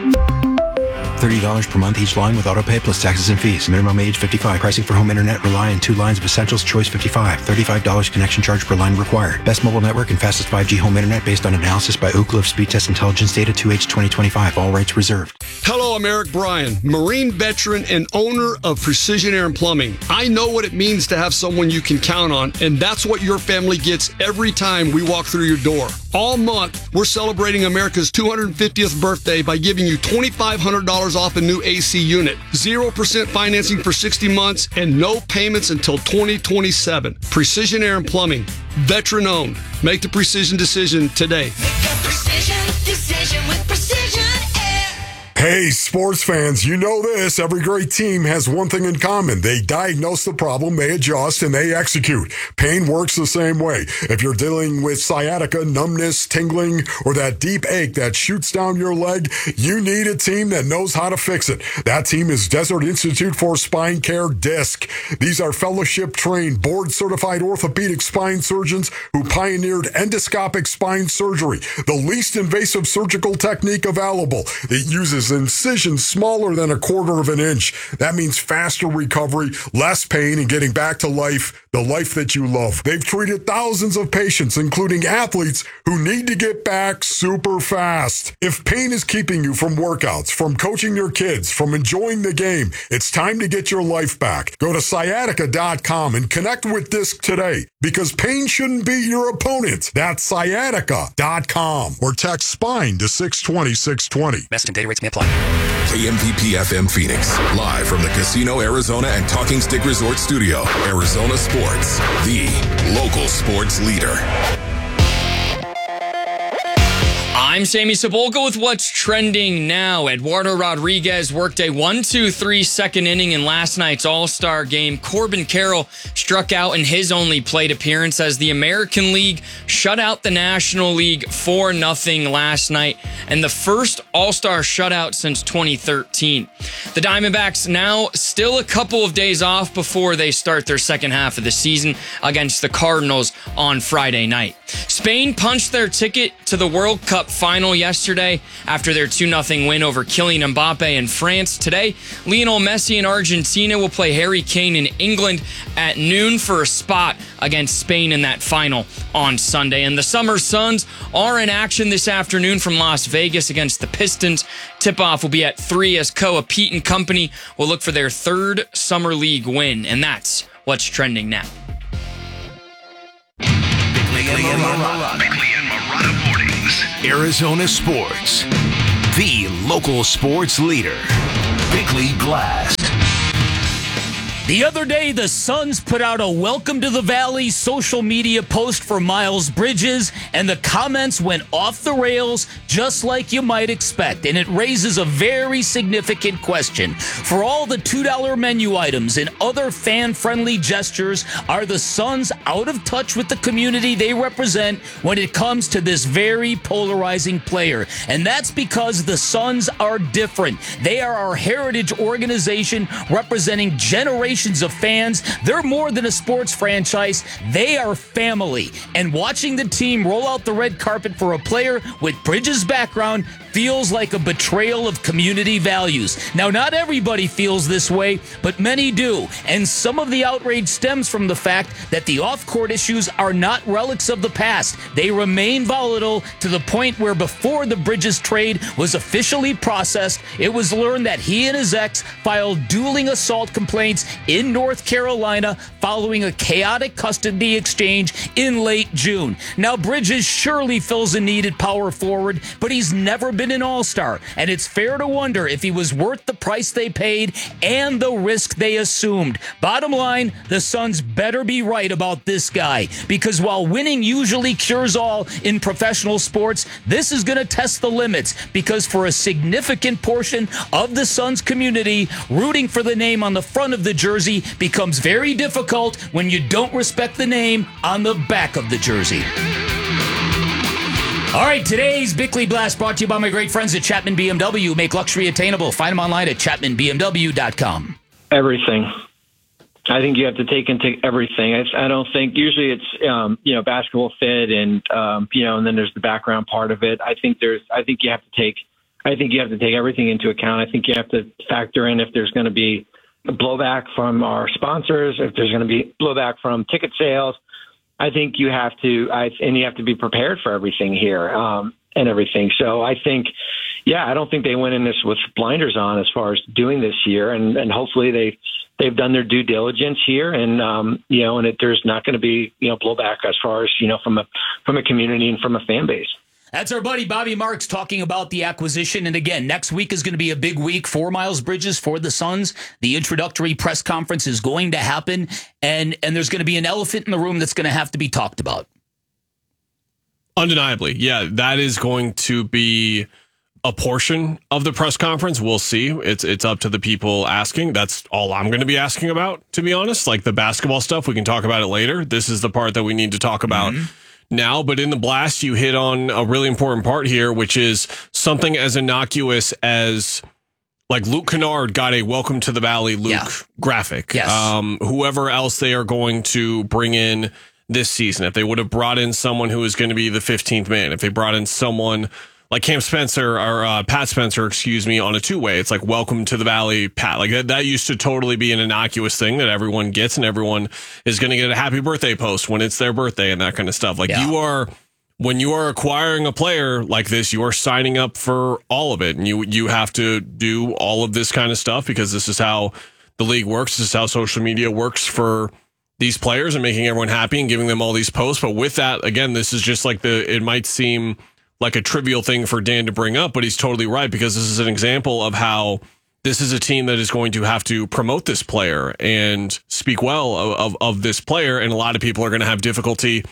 S26: $30 per month each line with autopay plus taxes and fees. Minimum age 55. Pricing for home internet rely on 2 lines of Essentials Choice 55. $35 connection charge per line required. Best mobile network and fastest 5G home internet based on analysis by Ookla of Speed Test Intelligence data 2H 2025. All rights reserved.
S27: Hello, I'm Eric Bryan, Marine veteran and owner of Precision Air and Plumbing. I know what it means to have someone you can count on, and that's what your family gets every time we walk through your door. All month, we're celebrating America's 250th birthday by giving you $2,500 off a new AC unit, 0% financing for 60 months, and no payments until 2027. Precision Air and Plumbing, veteran owned. Make the precision decision today.
S28: Precision decision with Precision Air.
S1: Hey, sports fans, you know this. Every great team has one thing in common. They diagnose the problem, they adjust, and they execute. Pain works the same way. If you're dealing with sciatica, numbness, tingling, or that deep ache that shoots down your leg, you need a team that knows how to fix it. That team is Desert Institute for Spine Care, DISC. These are fellowship-trained, board-certified orthopedic spine surgeons who pioneered endoscopic spine surgery, the least invasive surgical technique available. It uses incisions smaller than 1/4 of an inch. That means faster recovery, less pain, and getting back to life, the life that you love. They've treated thousands of patients, including athletes who need to get back super fast. If pain is keeping you from workouts, from coaching your kids, from enjoying the game, it's time to get your life back. Go to sciatica.com and connect with DISC today, because pain shouldn't be your opponent. That's sciatica.com, or text SPINE to 620-620.
S3: Message and data rates may apply.
S17: KMPP FM Phoenix, live from the Casino Arizona and Talking Stick Resort Studio. Arizona Sports, the local sports leader.
S6: I'm Sammy Cebulka with what's trending now. Eduardo Rodriguez worked a 1-2-3 second inning in last night's All-Star game. Corbin Carroll struck out in his only plate appearance as the American League shut out the National League 4-0 last night, and the first All-Star shutout since 2013. The Diamondbacks now still a couple of days off before they start their second half of the season against the Cardinals on Friday night. Spain punched their ticket to the World Cup final yesterday after their 2-0 win over Kylian Mbappe in France. Today, Lionel Messi in Argentina will play Harry Kane in England at noon for a spot against Spain in that final on Sunday. And the Summer Suns are in action this afternoon from Las Vegas against the Pistons. Tip-off will be at 3 as Koa Pete and company will look for their third Summer League win. And that's what's trending now.
S13: Bickley and Marotta Mornings. Arizona Sports. The local sports leader. Bickley Blast.
S15: The other day, the Suns put out a Welcome to the Valley social media post for Miles Bridges, and the comments went off the rails just like you might expect. And it raises a very significant question. For all the $2 menu items and other fan-friendly gestures, are the Suns out of touch with the community they represent when it comes to this very polarizing player? And that's because the Suns are different. They are our heritage organization representing generations of fans. They're more than a sports franchise. They are family. And watching the team roll out the red carpet for a player with Bridges' background feels like a betrayal of community values. Now, not everybody feels this way, but many do. And some of the outrage stems from the fact that the off-court issues are not relics of the past. They remain volatile to the point where before the Bridges trade was officially processed, it was learned that he and his ex filed dueling assault complaints in North Carolina following a chaotic custody exchange in late June. Now, Bridges surely fills a need at power forward, but he's never been an all-star, and it's fair to wonder if he was worth the price they paid and the risk they assumed. Bottom line, the Suns better be right about this guy, because while winning usually cures all in professional sports, this is going to test the limits, because for a significant portion of the Suns community, rooting for the name on the front of the jersey becomes very difficult when you don't respect the name on the back of the jersey. All right, today's Bickley Blast brought to you by my great friends at Chapman BMW. Make luxury attainable. Find them online at chapmanbmw.com.
S7: Everything. I think you have to take into everything. I don't think usually it's basketball fit and and then there's the background part of it. I think you have to take everything into account. I think you have to factor in if there's going to be blowback from our sponsors, if there's going to be blowback from ticket sales. I think you have to, and you have to be prepared for everything here and everything. So I think, I don't think they went in this with blinders on as far as doing this year, and hopefully they've done their due diligence here, and and there's not going to be blowback as far as from a community and from a fan base.
S15: That's our buddy Bobby Marks talking about the acquisition. And again, next week is going to be a big week for Miles Bridges for the Suns. The introductory press conference is going to happen, and there's going to be an elephant in the room that's going to have to be talked about.
S16: Undeniably, yeah, that is going to be a portion of the press conference. We'll see. It's up to the people asking. That's all I'm going to be asking about, to be honest. Like the basketball stuff, we can talk about it later. This is the part that we need to talk about now. But in the blast, you hit on a really important part here, which is something as innocuous as like Luke Kennard got a Welcome to the Valley Luke graphic.
S15: Yes.
S16: Whoever else they are going to bring in this season, if they would have brought in someone who is going to be the 15th man, if they brought in someone like Cam Spencer or Pat Spencer, on a two-way, it's like Welcome to the Valley, Pat. Like that used to totally be an innocuous thing that everyone gets, and everyone is going to get a happy birthday post when it's their birthday and that kind of stuff. Like when you are acquiring a player like this, you are signing up for all of it, and you have to do all of this kind of stuff because this is how the league works. This is how social media works for these players and making everyone happy and giving them all these posts. But with that, again, this is just like it might seem like a trivial thing for Dan to bring up, but he's totally right, because this is an example of how this is a team that is going to have to promote this player and speak well of this player. And a lot of people are going to have difficulty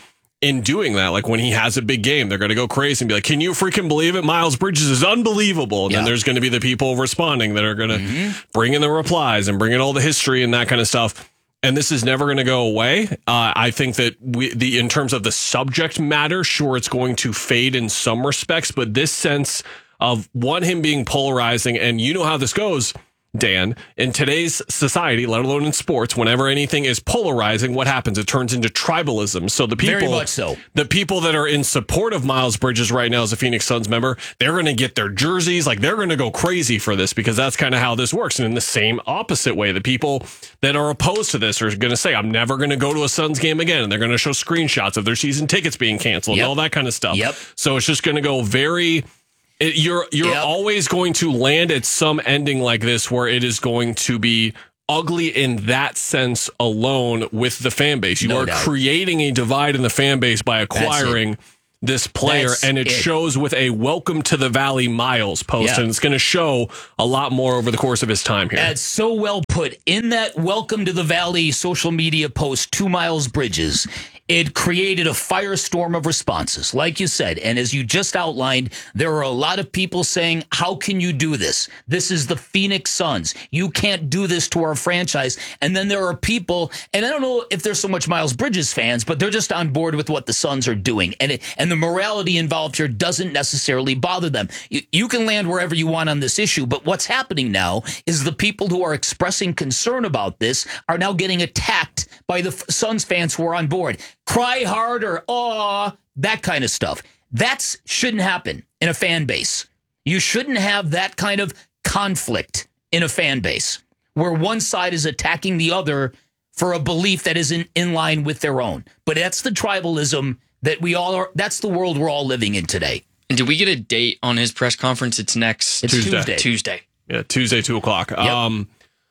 S16: in doing that. Like when he has a big game, they're going to go crazy and be like, can you freaking believe it? Miles Bridges is unbelievable. And then there's going to be the people responding that are going to bring in the replies and bring in all the history and that kind of stuff. And this is never going to go away. I think that in terms of the subject matter, sure, it's going to fade in some respects, but this sense of him being polarizing, and you know how this goes, Dan, in today's society, let alone in sports, whenever anything is polarizing, what happens? It turns into tribalism. So the people,
S15: very much so.
S16: The people that are in support of Miles Bridges right now as a Phoenix Suns member, they're going to get their jerseys. Like they're going to go crazy for this because that's kind of how this works. And in the same opposite way, the people that are opposed to this are going to say, I'm never going to go to a Suns game again. And they're going to show screenshots of their season tickets being canceled and all that kind of stuff. So it's just going to go very... You're always going to land at some ending like this where it is going to be ugly in that sense alone with the fan base. You are creating a divide in the fan base by acquiring this player, and it shows with a welcome to the Valley Miles post, and it's going to show a lot more over the course of his time here.
S15: That's so well put. In that welcome to the Valley social media post to Miles Bridges, it created a firestorm of responses, like you said. And as you just outlined, there are a lot of people saying, how can you do this? This is the Phoenix Suns. You can't do this to our franchise. And then there are people, and I don't know if they're so much Miles Bridges fans, but they're just on board with what the Suns are doing. And the morality involved here doesn't necessarily bother them. You can land wherever you want on this issue, but what's happening now is the people who are expressing concern about this are now getting attacked by the Suns fans who are on board. Cry hard or that kind of stuff. That shouldn't happen in a fan base. You shouldn't have that kind of conflict in a fan base where one side is attacking the other for a belief that isn't in line with their own. But that's the tribalism that we all are. That's the world we're all living in today.
S6: And did we get a date on his press conference? It's Tuesday.
S16: Yeah, Tuesday, 2:00. Yep.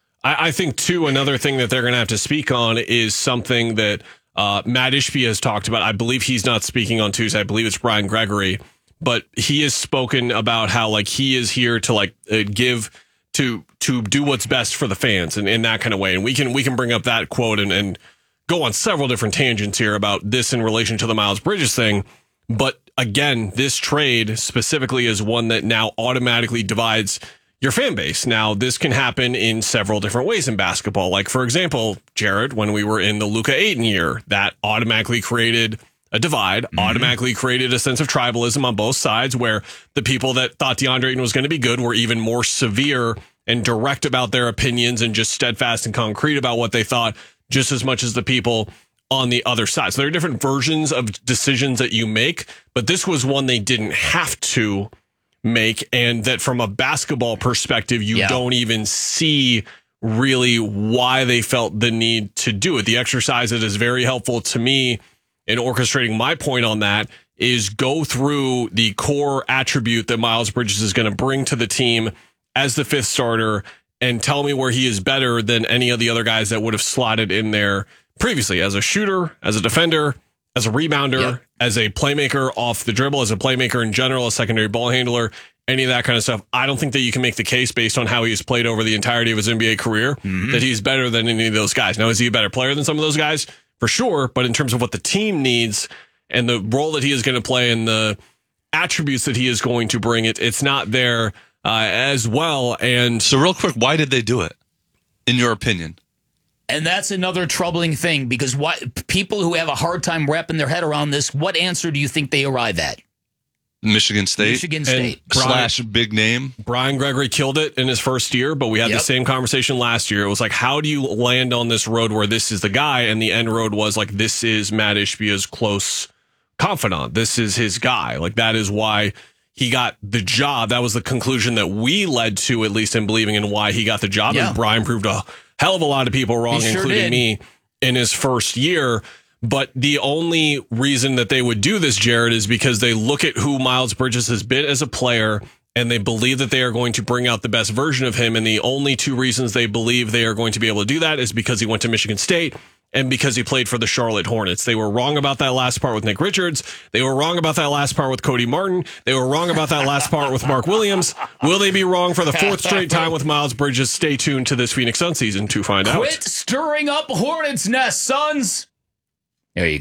S16: I think, too, another thing that they're going to have to speak on is something that Matt Ishbia has talked about. I believe he's not speaking on Tuesday. I believe it's Brian Gregory. But he has spoken about how, like, he is here to, give to do what's best for the fans and in that kind of way. And we can bring up that quote and go on several different tangents here about this in relation to the Miles Bridges thing. But again, this trade specifically is one that now automatically divides your fan base. Now, this can happen in several different ways in basketball. Like, for example, Jared, when we were in the Luka Ayton year, that automatically created a divide, automatically created a sense of tribalism on both sides, where the people that thought DeAndre Ayton was going to be good were even more severe and direct about their opinions and just steadfast and concrete about what they thought, just as much as the people on the other side. So there are different versions of decisions that you make, but this was one they didn't have to make, and that from a basketball perspective, you don't even see really why they felt the need to do it. The exercise that is very helpful to me in orchestrating my point on that is go through the core attribute that Miles Bridges is going to bring to the team as the fifth starter and tell me where he is better than any of the other guys that would have slotted in there previously, as a shooter, as a defender, as a rebounder, as a playmaker off the dribble, as a playmaker in general, a secondary ball handler, any of that kind of stuff. I don't think that you can make the case based on how he's played over the entirety of his NBA career that he's better than any of those guys. Now, is he a better player than some of those guys? For sure. But in terms of what the team needs and the role that he is going to play and the attributes that he is going to bring, it's not there as well. And
S14: so real quick, why did they do it, in your opinion?
S15: And that's another troubling thing, because people who have a hard time wrapping their head around this, what answer do you think they arrive at?
S14: Michigan State.
S15: Michigan State.
S14: / big name.
S16: Brian Gregory killed it in his first year, but we had the same conversation last year. It was like, how do you land on this road where this is the guy? And the end road was like, this is Matt Ishbia's close confidant. This is his guy. Like, that is why he got the job. That was the conclusion that we led to, at least in believing in why he got the job. And Brian proved a hell of a lot of people wrong, including me, in his first year. But the only reason that they would do this, Jared, is because they look at who Miles Bridges has been as a player, and they believe that they are going to bring out the best version of him. And the only two reasons they believe they are going to be able to do that is because he went to Michigan State and because he played for the Charlotte Hornets. They were wrong about that last part with Nick Richards. They were wrong about that last part with Cody Martin. They were wrong about that last part with Mark Williams. Will they be wrong for the fourth straight time with Miles Bridges? Stay tuned to this Phoenix Suns season to find out.
S15: Quit stirring up hornets' nest, Suns. There you go.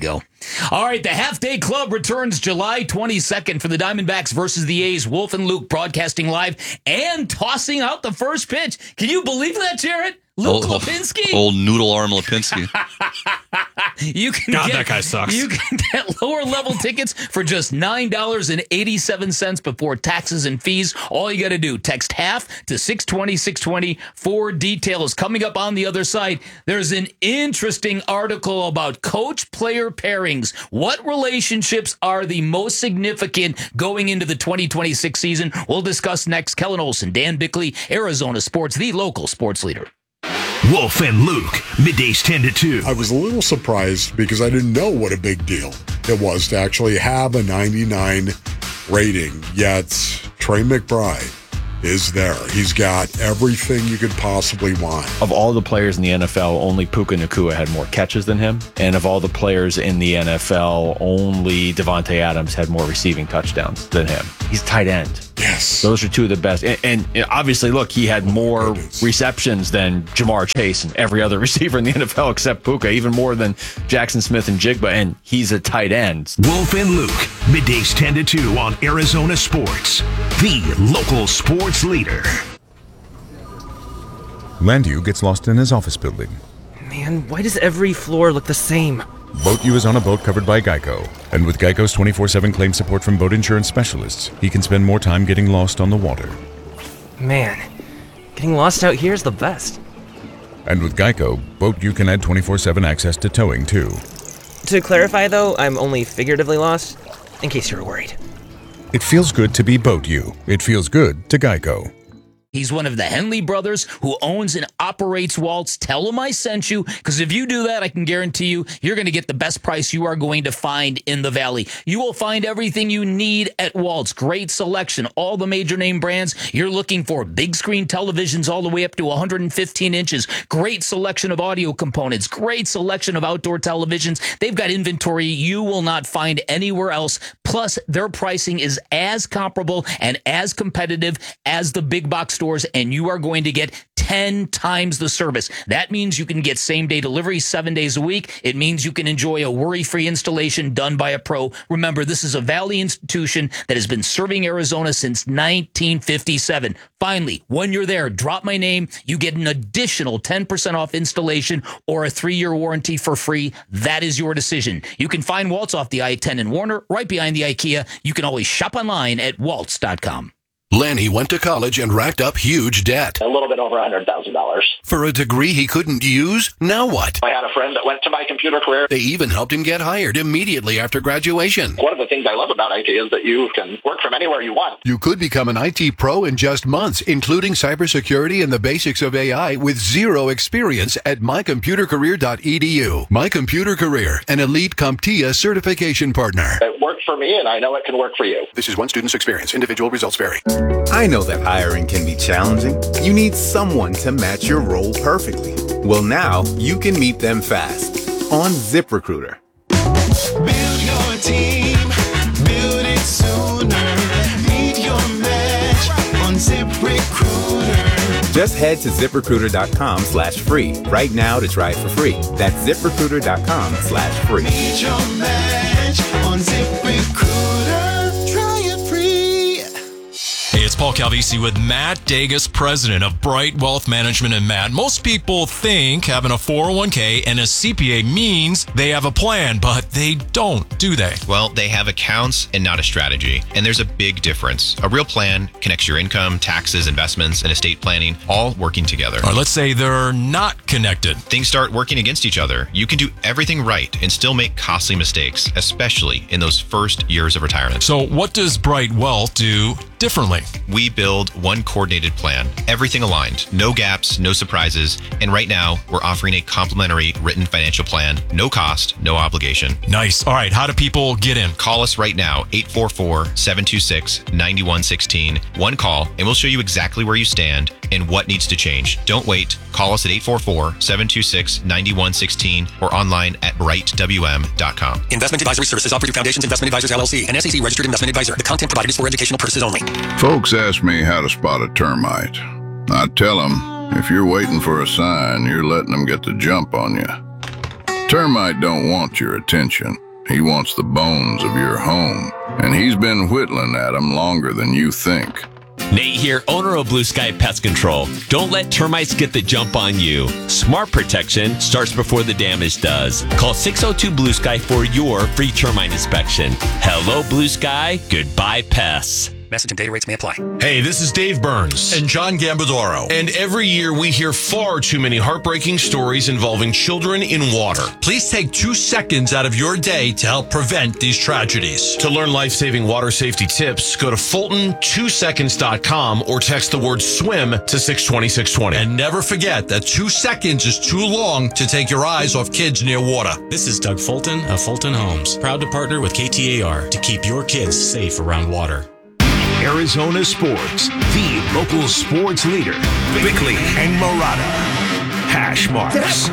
S15: All right, the Half Day Club returns July 22nd for the Diamondbacks versus the A's. Wolf and Luke broadcasting live and tossing out the first pitch. Can you believe that, Jared? Luke Lipinski?
S14: Old noodle arm Lipinski.
S16: That guy sucks.
S15: You can get lower level tickets for just $9.87 before taxes and fees. All you got to do, text half to 620-620 for details. Coming up on the other side, there's an interesting article about coach-player pairings. What relationships are the most significant going into the 2026 season? We'll discuss next. Kellen Olson, Dan Bickley, Arizona Sports, the local sports leader.
S13: Wolf and Luke, middays 10 to 2.
S1: I was a little surprised because I didn't know what a big deal it was to actually have a 99 rating, yet Trey McBride is there. He's got everything you could possibly want.
S8: Of all the players in the NFL, only Puka Nacua had more catches than him. And of all the players in the NFL, only Devontae Adams had more receiving touchdowns than him. He's tight end.
S1: Yes.
S8: Those are two of the best. And obviously, look, he had more receptions than Jamar Chase and every other receiver in the NFL except Puka, even more than Jackson Smith and Jigba, and he's a tight end.
S13: Wolf and Luke, middays 10 to 2 on Arizona Sports, the local sports leader.
S9: Landu gets lost in his office building.
S10: Man, why does every floor look the same?
S9: Boat U is on a boat covered by Geico. And with Geico's 24/7 claim support from boat insurance specialists, he can spend more time getting lost on the water.
S10: Man, getting lost out here is the best.
S9: And with Geico, Boat U can add 24/7 access to towing, too.
S10: To clarify, though, I'm only figuratively lost, in case you were worried.
S9: It feels good to be Boat U. It feels good to Geico.
S15: He's one of the Henley brothers who owns and operates Waltz. Tell him I sent you, because if you do that, I can guarantee you, you're going to get the best price you are going to find in the Valley. You will find everything you need at Waltz. Great selection, all the major name brands you're looking for. Big screen televisions all the way up to 115 inches. Great selection of audio components. Great selection of outdoor televisions. They've got inventory you will not find anywhere else. Plus, their pricing is as comparable and as competitive as the big box stores, and you are going to get 10 times the service. That means you can get same-day delivery 7 days a week. It means you can enjoy a worry-free installation done by a pro. Remember, this is a Valley institution that has been serving Arizona since 1957. Finally, when you're there, drop my name. You get an additional 10% off installation or a 3-year warranty for free. That is your decision. You can find Waltz off the I-10 in Warner, right behind the IKEA. You can always shop online at waltz.com.
S13: Lanny went to college and racked up huge debt.
S11: A little bit over $100,000.
S13: For a degree he couldn't use? Now what?
S11: I had a friend that went to my computer career.
S13: They even helped him get hired immediately after graduation.
S11: One of the things I love about IT is that you can work from anywhere you want.
S13: You could become an IT pro in just months, including cybersecurity and the basics of AI with zero experience at mycomputercareer.edu. My Computer Career, an elite CompTIA certification partner.
S11: It worked for me, and I know it can work for you.
S13: This is one student's experience. Individual results vary.
S12: I know that hiring can be challenging. You need someone to match your role perfectly. Well, now you can meet them fast on ZipRecruiter.
S28: Build your team, build it sooner. Meet your match on ZipRecruiter.
S12: Just head to ZipRecruiter.com/free right now to try it for free. That's ZipRecruiter.com/free.
S28: Meet your match on ZipRecruiter. Try it free.
S18: Hey, it's Paul Calvisi with Matt Dagus, president of Bright Wealth Management. And Matt, most people think having a 401k and a CPA means they have a plan, but they don't, do they?
S19: Well, they have accounts and not a strategy. And there's a big difference. A real plan connects your income, taxes, investments, and estate planning all working together.
S18: All right, let's say they're not connected.
S19: Things start working against each other. You can do everything right and still make costly mistakes, especially in those first years of retirement.
S18: So what does Bright Wealth do differently?
S19: We build one coordinated plan, everything aligned, no gaps, no surprises. And right now, we're offering a complimentary written financial plan, no cost, no obligation.
S18: Nice. All right, how do people get in?
S19: Call us right now, 844-726-9116. One call, and we'll show you exactly where you stand and what needs to change. Don't wait. Call us at 844-726-9116 or online at brightwm.com.
S3: Investment advisory services offered through Foundations Investment Advisors, LLC, an SEC registered investment advisor. The content provided is for educational purposes only.
S20: Folks ask me how to spot a termite. I tell them, if you're waiting for a sign, you're letting them get the jump on you. Termite don't want your attention. He wants the bones of your home, and he's been whittling at them longer than you think.
S2: Nate here, owner of Blue Sky Pest Control. Don't let termites get the jump on you. Smart protection starts before the damage does. Call 602 Blue Sky for your free termite inspection. Hello, Blue Sky. Goodbye, pests.
S3: Message and data rates may apply.
S4: Hey, this is Dave Burns
S5: and John Gambadoro.
S4: And every year we hear far too many heartbreaking stories involving children in water.
S5: Please take 2 seconds out of your day to help prevent these tragedies.
S4: To learn life-saving water safety tips, go to Fulton2seconds.com or text the word swim to 620-620.
S5: And never forget that 2 seconds is too long to take your eyes off kids near water.
S21: This is Doug Fulton of Fulton Homes, proud to partner with KTAR to keep your kids safe around water.
S13: Arizona Sports, the local sports leader. Bickley and Murata. Hash marks.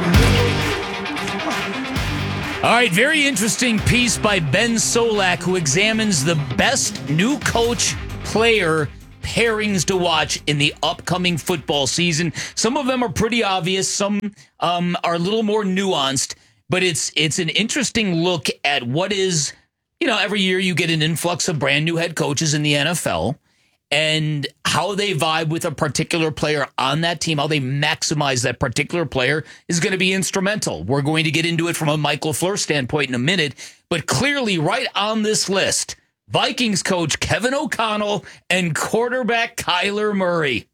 S15: All right, very interesting piece by Ben Solak, who examines the best new coach player pairings to watch in the upcoming football season. Some of them are pretty obvious. Some are a little more nuanced, but it's an interesting look at what is... You know, every year you get an influx of brand new head coaches in the NFL, and how they vibe with a particular player on that team, how they maximize that particular player is going to be instrumental. We're going to get into it from a Mike LaFleur standpoint in a minute, but clearly right on this list, Vikings coach Kevin O'Connell and quarterback Kyler Murray.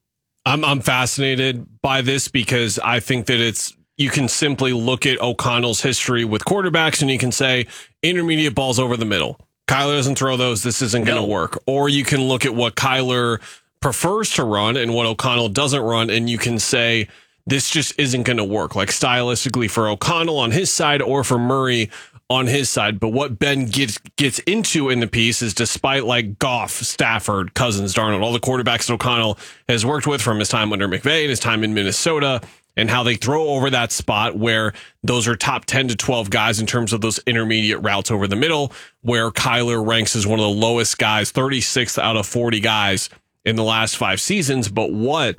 S16: I'm fascinated by this because I think that you can simply look at O'Connell's history with quarterbacks and you can say intermediate balls over the middle. Kyler doesn't throw those. This isn't going to work. Or you can look at what Kyler prefers to run and what O'Connell doesn't run, and you can say this just isn't going to work, like stylistically for O'Connell on his side or for Murray on his side. But what Ben gets into in the piece is, despite like Goff, Stafford, Cousins, Darnold, all the quarterbacks that O'Connell has worked with from his time under McVay and his time in Minnesota, and how they throw over that spot where those are top 10 to 12 guys in terms of those intermediate routes over the middle, where Kyler ranks as one of the lowest guys, 36th out of 40 guys in the last 5 seasons. But what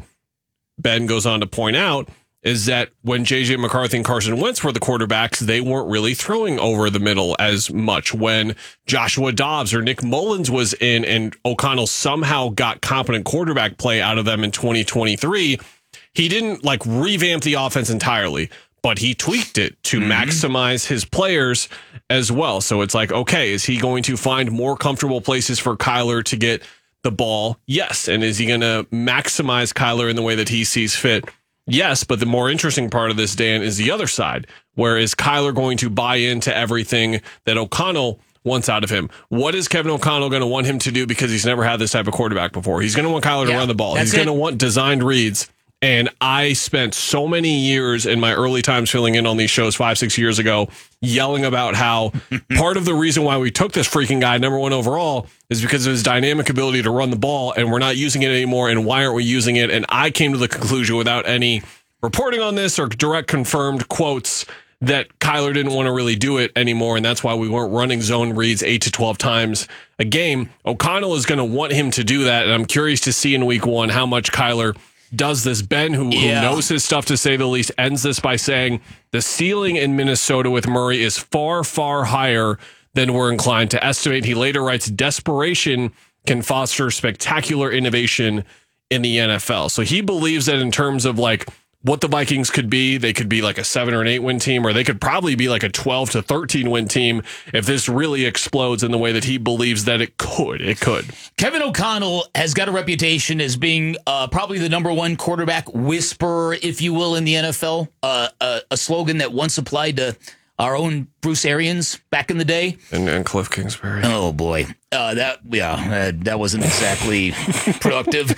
S16: Ben goes on to point out is that when J.J. McCarthy and Carson Wentz were the quarterbacks, they weren't really throwing over the middle as much. When Joshua Dobbs or Nick Mullins was in and O'Connell somehow got competent quarterback play out of them in 2023, he didn't like revamp the offense entirely, but he tweaked it to maximize his players as well. So it's like, okay, is he going to find more comfortable places for Kyler to get the ball? Yes. And is he going to maximize Kyler in the way that he sees fit? Yes. But the more interesting part of this, Dan, is the other side. Where is Kyler going to buy into everything that O'Connell wants out of him? What is Kevin O'Connell going to want him to do, because he's never had this type of quarterback before? He's going to want Kyler to run the ball. He's going to want designed reads. And I spent so many years in my early times filling in on these shows 5-6 years ago, yelling about how part of the reason why we took this freaking guy number 1 overall is because of his dynamic ability to run the ball, and we're not using it anymore. And why aren't we using it? And I came to the conclusion, without any reporting on this or direct confirmed quotes, that Kyler didn't want to really do it anymore. And that's why we weren't running zone reads 8 to 12 times a game. O'Connell is going to want him to do that. And I'm curious to see in week 1 how much Kyler does this. Ben, who knows his stuff to say the least, ends this by saying the ceiling in Minnesota with Murray is far, far higher than we're inclined to estimate. He later writes, desperation can foster spectacular innovation in the NFL. So he believes that in terms of like what the Vikings could be, they could be like a 7 or an 8 win team, or they could probably be like a 12 to 13 win team if this really explodes in the way that he believes that it could. It could.
S15: Kevin O'Connell has got a reputation as being probably the number 1 quarterback whisperer, if you will, in the NFL. A slogan that once applied to our own Bruce Arians back in the day.
S16: And Cliff Kingsbury.
S15: Oh, boy. That wasn't exactly productive.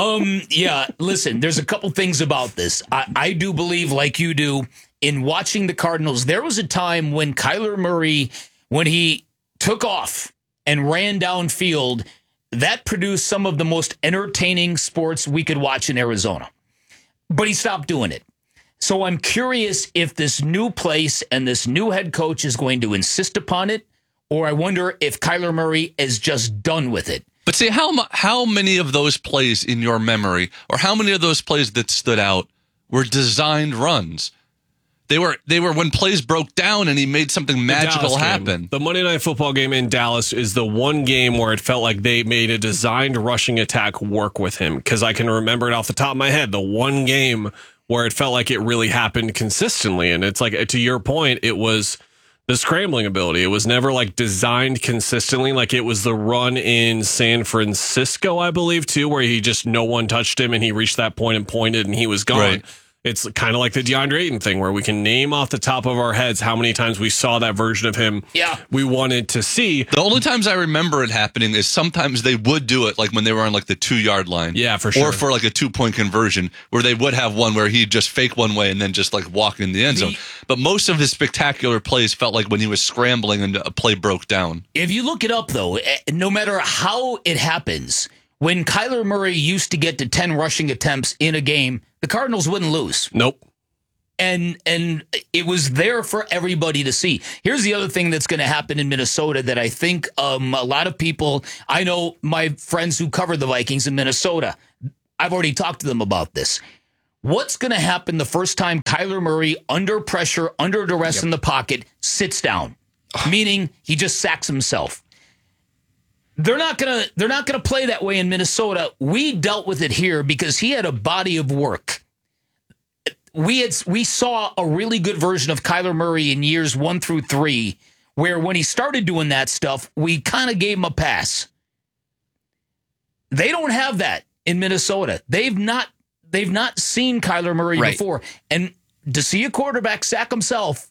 S15: Listen, there's a couple things about this. I do believe, like you do, in watching the Cardinals, there was a time when Kyler Murray, when he took off and ran downfield, that produced some of the most entertaining sports we could watch in Arizona. But he stopped doing it. So I'm curious if this new place and this new head coach is going to insist upon it, or I wonder if Kyler Murray is just done with it.
S14: But see, how many of those plays in your memory, or how many of those plays that stood out, were designed runs? They were when plays broke down and he made something magical happen.
S16: The Monday Night Football game in Dallas is the one game where it felt like they made a designed rushing attack work with him, because I can remember it off the top of my head. The one game where it felt like it really happened consistently. And it's like, to your point, it was the scrambling ability. It was never like designed consistently. Like it was the run in San Francisco, I believe, too, where he just, no one touched him and he reached that point and pointed and he was gone.
S14: Right.
S16: It's kind of like the DeAndre Ayton thing, where we can name off the top of our heads how many times we saw that version of him we wanted to see.
S14: The only times I remember it happening is sometimes they would do it like when they were on like the 2-yard line.
S16: Yeah, for sure.
S14: Or for like a 2-point conversion, where they would have one where he'd just fake one way and then just like walk in the end zone. But most of his spectacular plays felt like when he was scrambling and a play broke down.
S15: If you look it up, though, no matter how it happens, when Kyler Murray used to get to 10 rushing attempts in a game, the Cardinals wouldn't lose.
S16: Nope.
S15: And it was there for everybody to see. Here's the other thing that's going to happen in Minnesota that I think a lot of people, I know my friends who cover the Vikings in Minnesota, I've already talked to them about this. What's going to happen the first time Kyler Murray, under pressure, under duress in the pocket, sits down? Meaning he just sacks himself. They're not gonna play that way in Minnesota. We dealt with it here because he had a body of work. We saw a really good version of Kyler Murray in years 1 through 3, where when he started doing that stuff, we kind of gave him a pass. They don't have that in Minnesota. They've not seen Kyler Murray before, and to see a quarterback sack himself